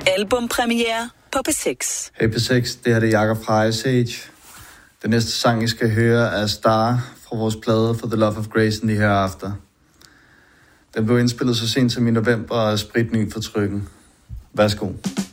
Albumpremiere på P6. Hey P6, det her er Jakob fra Ice Age. Den næste sang, I skal høre, er Star fra vores plade For the Love of Grace, I hører efter. Den blev indspillet så sent som i november og er spritny for trykken. Værsgo.